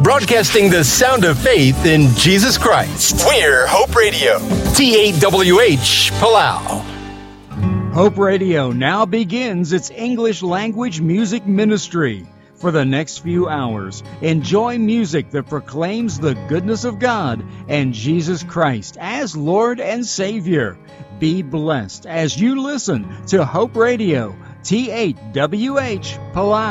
Broadcasting the sound of faith in Jesus Christ. We're Hope Radio. TAWH, Palau. Hope Radio now begins its English language music ministry. For the next few hours, enjoy music that proclaims the goodness of God and Jesus Christ as Lord and Savior. Be blessed as you listen to Hope Radio, TAWH, Palau.